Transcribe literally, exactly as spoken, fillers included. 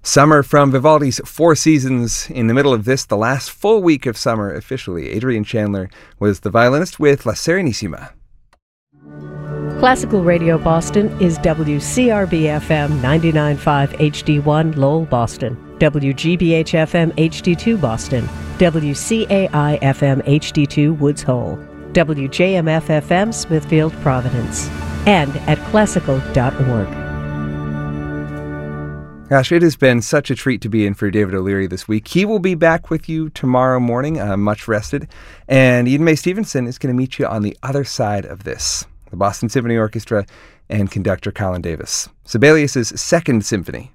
Summer from Vivaldi's Four Seasons. In the middle of this, the last full week of summer officially. Adrian Chandler was the violinist with La Serenissima. Classical Radio Boston is W C R B F M ninety-nine point five H D one Lowell, Boston, W G B H F M H D two Boston, W C A I F M H D two Woods Hole, W J M F F M Smithfield, Providence, and at classical dot org. Gosh, it has been such a treat to be in for David O'Leary this week. He will be back with you tomorrow morning, uh, much rested. And Eden Mae Stevenson is going to meet you on the other side of this. The Boston Symphony Orchestra and conductor Colin Davis. Sibelius' Second Symphony.